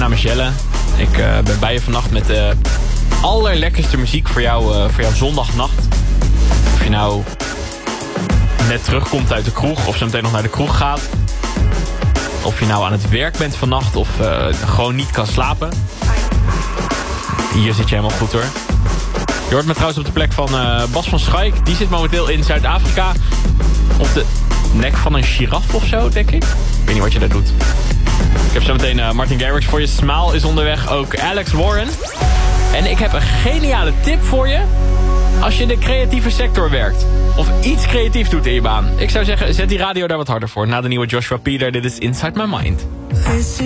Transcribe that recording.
naam is Jelle. Ik ben bij je vannacht met de allerlekkerste muziek voor jouw zondagnacht. Of je nou net terugkomt uit de kroeg of zo meteen nog naar de kroeg gaat. Of je nou aan het werk bent vannacht of gewoon niet kan slapen. Hier zit je helemaal goed hoor. Je hoort me trouwens op de plek van Bas van Schaik. Die zit momenteel in Zuid-Afrika op de nek van een giraf of zo, denk ik. Ik weet niet wat je daar doet. Ik heb zo meteen Martin Garrix voor je. Smaal is onderweg, ook Alex Warren. En ik heb een geniale tip voor je als je in de creatieve sector werkt. Of iets creatiefs doet in je baan. Ik zou zeggen, zet die radio daar wat harder voor. Na de nieuwe Joshua Peter, dit is Inside My Mind.